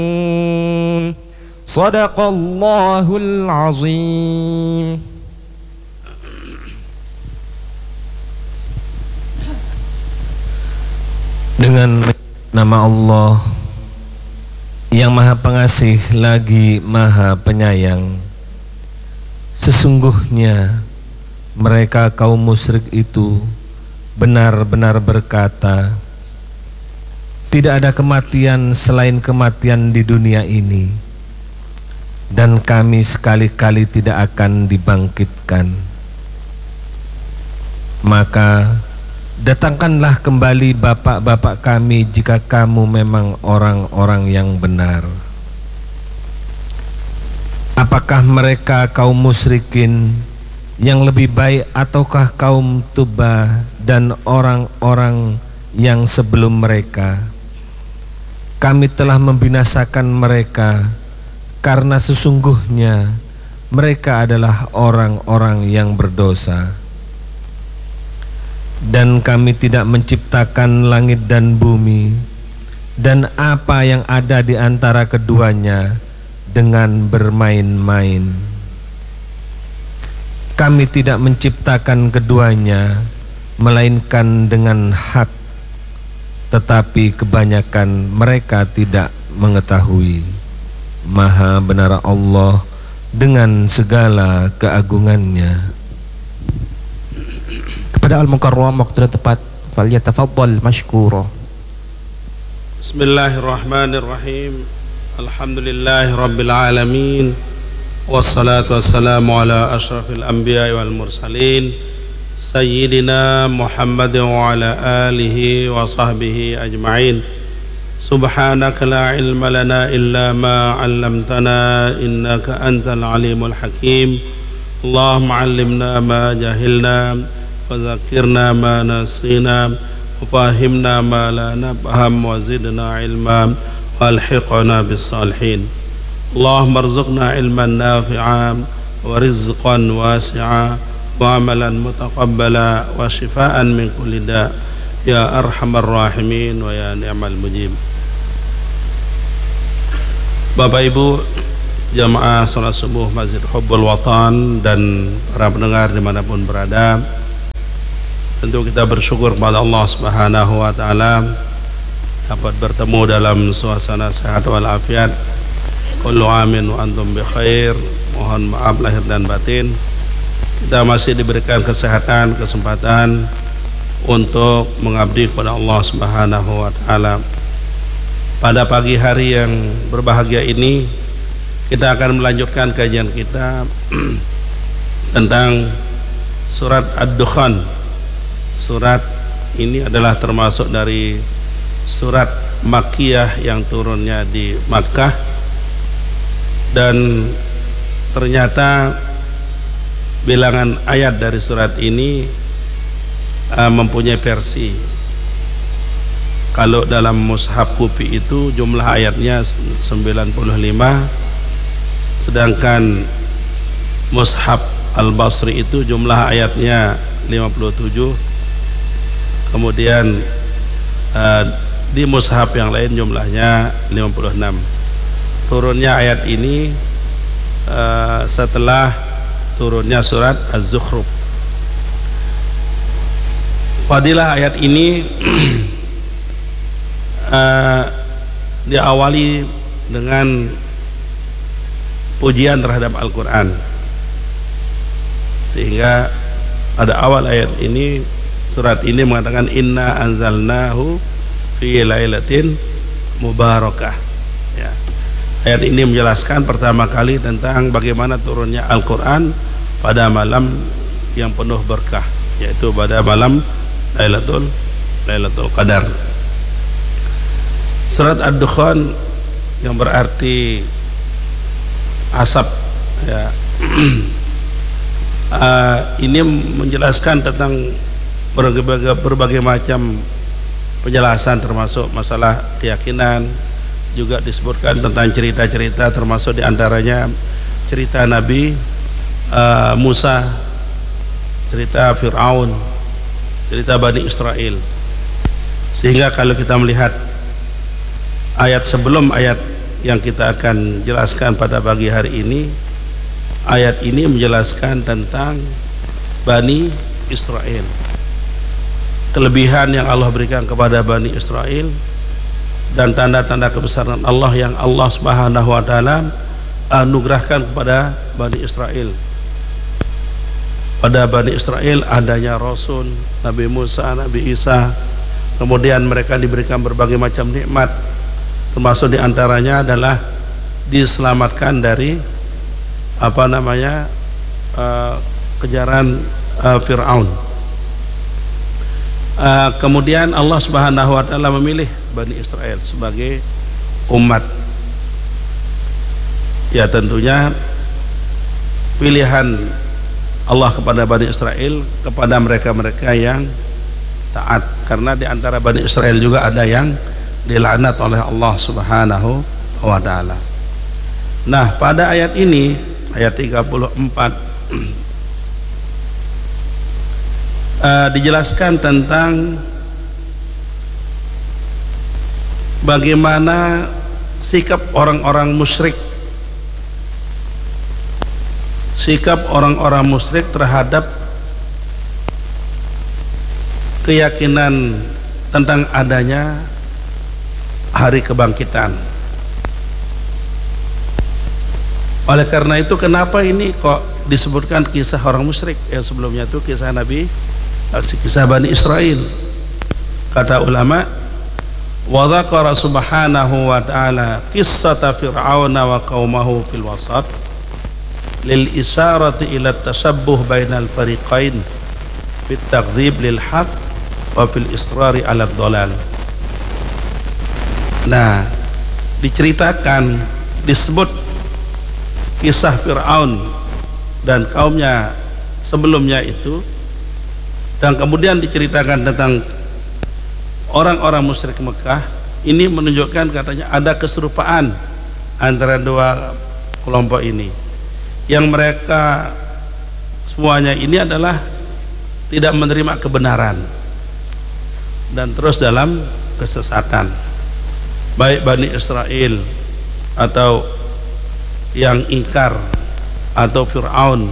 Sadaqallahul azim. Dengan nama Allah yang Maha Pengasih lagi Maha Penyayang, sesungguhnya mereka kaum musyrik itu benar-benar berkata, tidak ada kematian selain kematian di dunia ini, dan kami sekali-kali tidak akan dibangkitkan. Maka datangkanlah kembali bapak-bapak kami jika kamu memang orang-orang yang benar. Apakah mereka kaum musyrikin yang lebih baik ataukah kaum Tuba dan orang-orang yang sebelum mereka? Kami telah membinasakan mereka karena sesungguhnya mereka adalah orang-orang yang berdosa. Dan kami tidak menciptakan langit dan bumi dan apa yang ada di antara keduanya dengan bermain-main. Kami tidak menciptakan keduanya melainkan dengan hak, tetapi kebanyakan mereka tidak mengetahui. Maha benar Allah dengan segala keagungannya. Kepada Al-Mukarram waktu tepat, falyatafaddal mashkura. Bismillahirrahmanirrahim. Alhamdulillahi rabbil alamin. Wassalatu wassalamu ala asyrafil anbiya'i wal mursalin Sayyidina Muhammadin wa ala alihi wa sahbihi ajma'in. Subhanaka la ilma lana illa ma 'allamtana innaka antal alimul hakim. Allahumma 'allimna ma jahilna wa dzakirna ma nasina wa fahimna ma la nafham wa zidna ilma wa alhiqna bis salihin. Allahumma arzuqna ilman nafi'a wa rizqan wasi'a wa amalan mutaqabbala wa shifaan min kulli da' ya arhamar rahimin wa ya ni'mal mujib. Bapak Ibu jamaah salat subuh Masjid Hubbul Watan dan para pendengar dimanapun berada, tentu kita bersyukur kepada Allah Subhanahu wa ta'ala dapat bertemu dalam suasana sehat walafiat. Kullu amin wa antum bi khair. Mohon maaf lahir dan batin, kita masih diberikan kesehatan, kesempatan untuk mengabdi kepada Allah Subhanahu wa ta'ala. Pada pagi hari yang berbahagia ini kita akan melanjutkan kajian kita tentang surat Ad-Dukhan. Surat ini adalah termasuk dari surat Makkiyah yang turunnya di Makkah, dan ternyata bilangan ayat dari surat ini mempunyai versi. Kalau dalam mushaf Kufi itu jumlah ayatnya 95, sedangkan mushaf Al-Basri itu jumlah ayatnya 57. Kemudian di mushaf yang lain jumlahnya 56. Turunnya ayat ini setelah turunnya surat Az-Zukhruf. Fadilah ayat ini diawali dengan pujian terhadap Al-Quran, sehingga pada awal ayat ini, surat ini mengatakan inna anzalnahu fi lailatin mubarakah. Ya. Ayat ini menjelaskan pertama kali tentang bagaimana turunnya Al-Quran pada malam yang penuh berkah, yaitu pada malam Lailatul Qadar. Surat Ad-Dukhan yang berarti asap, ya. Ini menjelaskan tentang berbagai macam penjelasan, termasuk masalah keyakinan. Juga disebutkan tentang cerita-cerita, termasuk diantaranya cerita Nabi Musa, cerita Fir'aun, cerita Bani Israel. Sehingga kalau kita melihat ayat sebelum ayat yang kita akan jelaskan pada pagi hari ini, ayat ini menjelaskan tentang Bani Israel, kelebihan yang Allah berikan kepada Bani Israel dan tanda-tanda kebesaran Allah yang Allah Subhanahu wa taala anugerahkan kepada Bani Israel. Pada Bani Israel adanya Rasul, Nabi Musa, Nabi Isa, kemudian mereka diberikan berbagai macam nikmat, termasuk diantaranya adalah diselamatkan dari kejaran Fir'aun. Kemudian Allah Subhanahu wa taala memilih Bani Israel sebagai umat. Ya, tentunya pilihan Allah kepada Bani Israel, kepada mereka-mereka yang taat, karena di antara Bani Israel juga ada yang dilaknat oleh Allah Subhanahu wa taala. Nah, pada ayat ini, ayat 34, dijelaskan tentang bagaimana sikap orang-orang musyrik, sikap orang-orang musyrik terhadap keyakinan tentang adanya hari kebangkitan. Oleh karena itu, kenapa ini kok disebutkan kisah orang musyrik? Yang sebelumnya itu kisah Nabi, kisah Bani Israel. Kata ulama, wa dzakara subhanahu wa ta'ala qissata fir'auna wa qaumahu fil wasat lil isharati ila tashabbuh bainal fariqain fit takdzib lil haqq wa fil israri ala dhalal. Nah, diceritakan, disebut kisah Fir'aun dan kaumnya sebelumnya itu, dan kemudian diceritakan tentang orang-orang musyrik Mekah. Ini menunjukkan katanya ada keserupaan antara dua kelompok ini, yang mereka semuanya ini adalah tidak menerima kebenaran dan terus dalam kesesatan. Baik Bani Israel atau yang ingkar atau Fir'aun,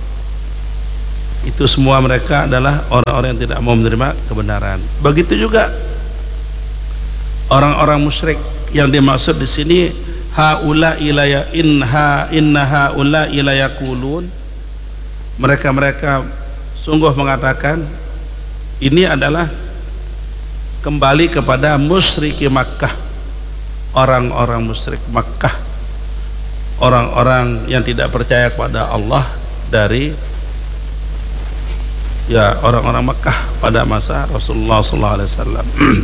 itu semua mereka adalah orang-orang yang tidak mau menerima kebenaran. Begitu juga orang-orang musyrik yang dimaksud di sini, haula ilaya inna haula ilayaqulun, mereka sungguh mengatakan ini adalah kembali kepada musyriki Makkah, orang-orang musyrik Makkah, orang-orang yang tidak percaya kepada Allah dari orang-orang Makkah pada masa Rasulullah SAW.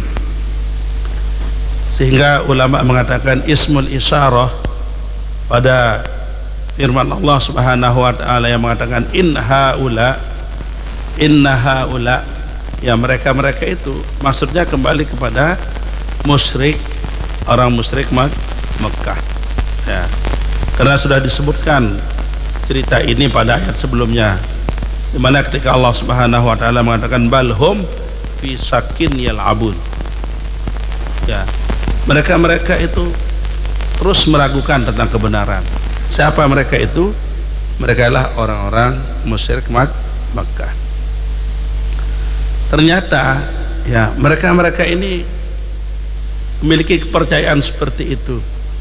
Sehingga ulama mengatakan ismul isyarah pada firman Allah Subhanahu wa taala yang mengatakan inna haula, ya mereka itu maksudnya kembali kepada musyrik, orang musyrik Mekah, ya, karena sudah disebutkan cerita ini pada ayat sebelumnya, di mana ketika Allah Subhanahu wa taala mengatakan balhum fi sakin yal'abun, ya, mereka itu terus meragukan tentang kebenaran. Siapa mereka itu? Mereka adalah orang-orang musyrik Makkah. Ternyata ya mereka ini memiliki kepercayaan seperti itu.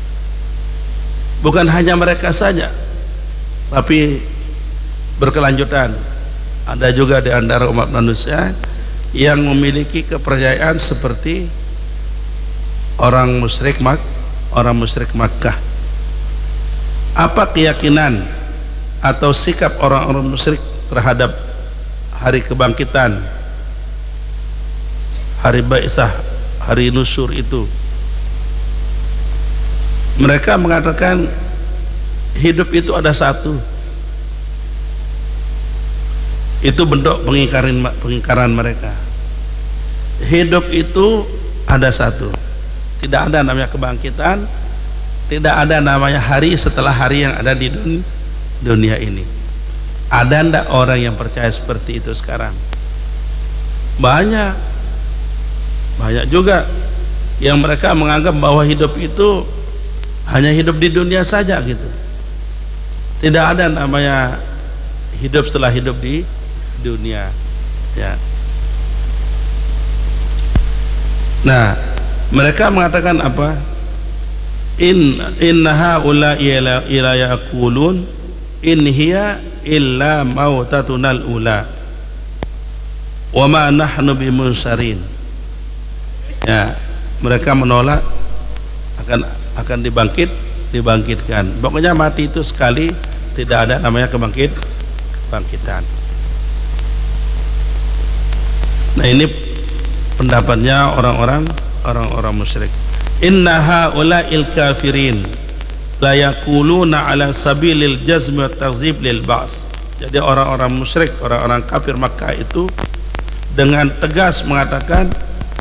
Bukan hanya mereka saja, tapi berkelanjutan. Ada juga di antara umat manusia yang memiliki kepercayaan seperti orang musyrik Makkah. Apa keyakinan atau sikap orang-orang musyrik terhadap hari kebangkitan, hari Ba'tsah, hari Nusyur itu? Mereka mengatakan hidup itu ada satu. Itu bentuk pengingkaran mereka. Hidup itu ada satu. Tidak ada namanya kebangkitan, tidak ada namanya hari setelah hari yang ada di dunia ini. Ada ndak orang yang percaya seperti itu sekarang? Banyak juga yang mereka menganggap bahwa hidup itu hanya hidup di dunia saja gitu. Tidak ada namanya hidup setelah hidup di dunia, ya. Nah, mereka mengatakan apa? Innaha ila yaqulun in hiya illa mautatunal ula wa ma nahnu bimunsarin. Ya, mereka menolak akan dibangkitkan. Pokoknya mati itu sekali, tidak ada namanya kebangkitan. Nah, ini pendapatnya orang-orang musyrik. Inna haula'il kafirin la yaquluna ala sabilil jazm wa taghzib lil ba's. Jadi orang-orang musyrik, orang-orang kafir Makkah itu dengan tegas mengatakan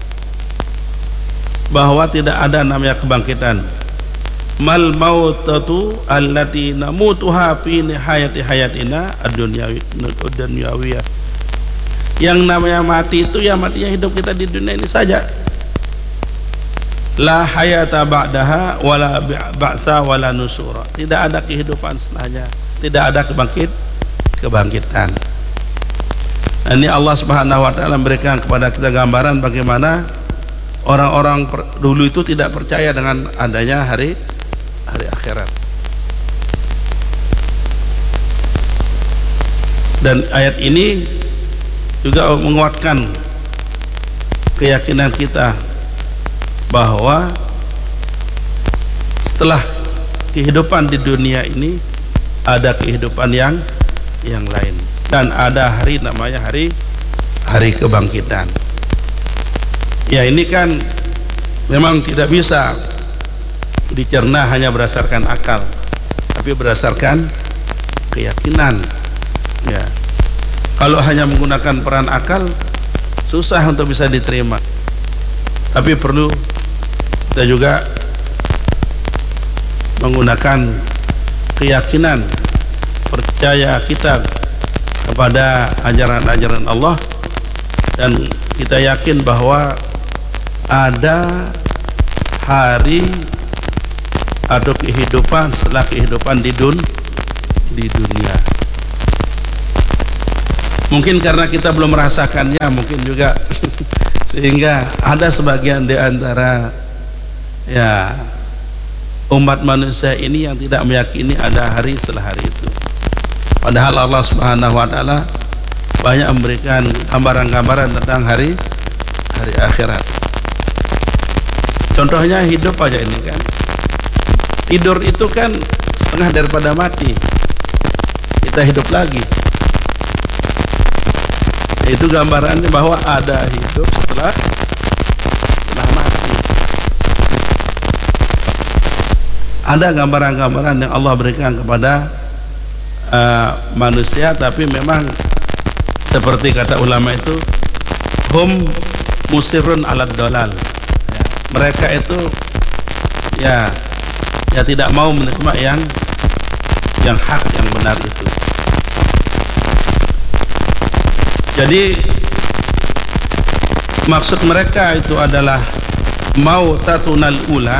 bahwa tidak ada namanya kebangkitan. Mal mautatu allati namutuha fi nihayati hayatina ad-dunyawiyah. Yang namanya mati itu ya matinya hidup kita di dunia ini saja. La hayata ba'daha wala ba'sa wala nusura. Tidak ada kehidupan setelahnya, tidak ada kebangkitan. Nah, ini Allah Subhanahu wa taala memberikan kepada kita gambaran bagaimana orang-orang dulu itu tidak percaya dengan adanya hari akhirat. Dan ayat ini juga menguatkan keyakinan kita bahwa setelah kehidupan di dunia ini ada kehidupan yang lain, dan ada hari namanya hari kebangkitan. Ya, ini kan memang tidak bisa dicerna hanya berdasarkan akal, tapi berdasarkan keyakinan. Ya, kalau hanya menggunakan peran akal susah untuk bisa diterima, tapi perlu kita juga menggunakan keyakinan, percaya kita kepada ajaran-ajaran Allah, dan kita yakin bahwa ada hari atau kehidupan setelah kehidupan di dunia. Mungkin karena kita belum merasakannya, mungkin juga sehingga ada sebagian di antara ya umat manusia ini yang tidak meyakini ada hari setelah hari itu. Padahal Allah Subhanahu wa taala banyak memberikan gambaran-gambaran tentang hari akhirat. Contohnya hidup aja ini kan. Tidur itu kan setengah daripada mati. Kita hidup lagi. Itu gambarannya bahwa ada hidup setelah mati. Ada gambaran-gambaran yang Allah berikan kepada manusia, tapi memang seperti kata ulama itu hum musirun alad dolal. Ya, mereka itu ya tidak mau menerima yang hak, yang benar itu. Jadi maksud mereka itu adalah mautatunal ula,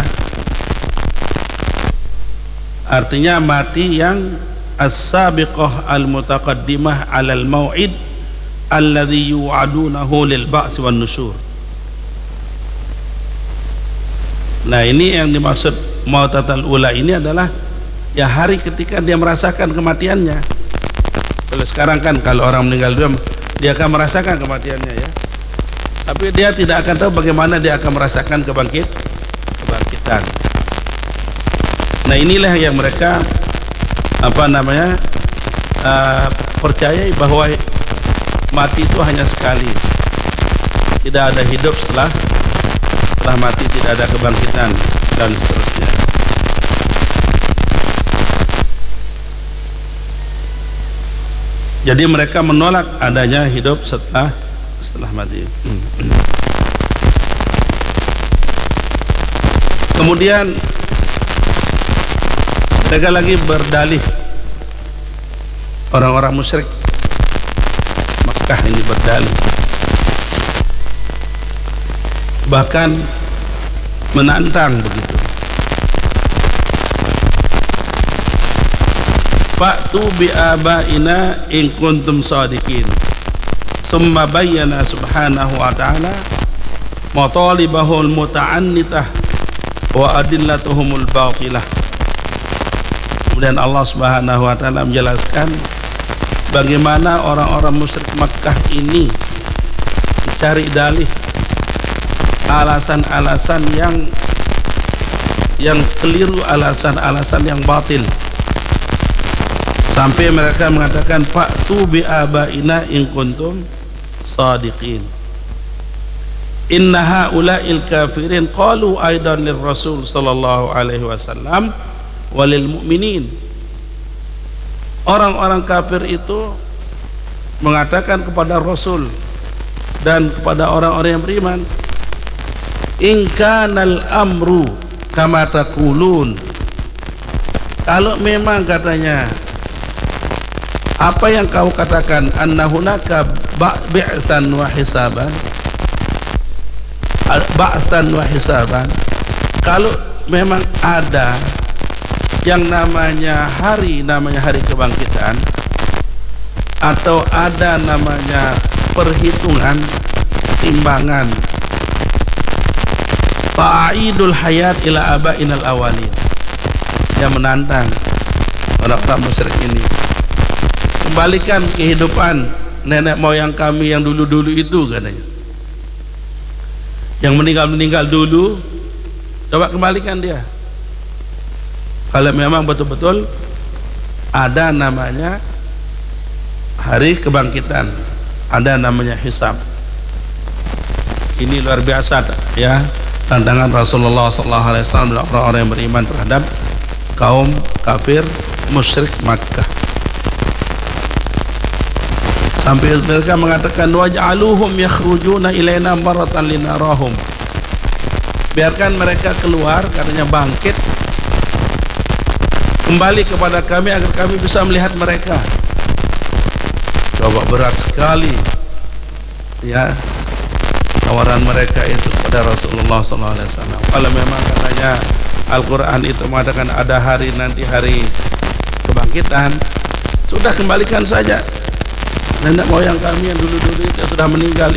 artinya mati yang as-sabiqah al-mutaqaddimah 'alal mau'id alladhi yu'adunahu lil ba's wan nusyur. Nah, ini yang dimaksud mautatul ula ini adalah ya hari ketika dia merasakan kematiannya. Kalau sekarang kan kalau orang meninggal dunia dia akan merasakan kematiannya, ya, tapi dia tidak akan tahu bagaimana dia akan merasakan kebangkitan. Nah, inilah yang mereka percayai bahwa mati itu hanya sekali, tidak ada hidup setelah mati, tidak ada kebangkitan dan seterusnya. Jadi mereka menolak adanya hidup setelah mati. Kemudian mereka lagi berdalih, orang-orang musyrik Makkah ini berdalih, bahkan menantang begitu. fa'tu bi abaina in kuntum shadiqin. Summa bayyana subhanahu wa ta'ala matalibahul muta'annitah wa adillatuhumul batilah. Kemudian Allah Subhanahu wa taala menjelaskan bagaimana orang-orang musyrik Makkah ini mencari dalih, alasan-alasan yang keliru, alasan-alasan yang batil, sampai mereka mengatakan fa'tu bi abaina in kuntum shadiqin. Inna haula'il kafirin qalu aidan lir rasul sallallahu alaihi wasallam walil mu'minin. Orang-orang kafir itu mengatakan kepada Rasul dan kepada orang-orang yang beriman, in kanal amru kama taqulun, kalau memang katanya apa yang kau katakan, annahunaka ba'san wa hisaban, ba'san wa hisaban, kalau memang ada yang namanya hari kebangkitan, atau ada namanya perhitungan, timbangan, ta'idul hayat ila abainal awalin, yang menantang orang-orang musyrik ini, kembalikan kehidupan nenek moyang kami yang dulu-dulu itu, katanya, yang meninggal dulu, coba kembalikan dia. Kalau memang betul-betul ada namanya hari kebangkitan, ada namanya hisab. Ini luar biasa ya, tantangan Rasulullah SAW dan orang-orang yang beriman terhadap kaum kafir musyrik Makkah. Sampai mereka mengatakan waj'aluhum yakhrujuna ilaina maratan linarahum, biarkan mereka keluar, katanya bangkit kembali kepada kami agar kami bisa melihat mereka. Coba berat sekali ya tawaran mereka itu kepada Rasulullah SAW. Kalau memang katanya Al-Quran itu mengatakan ada hari nanti, hari kebangkitan, sudah kembalikan saja nenek moyang kami yang dulu-dulu itu sudah meninggal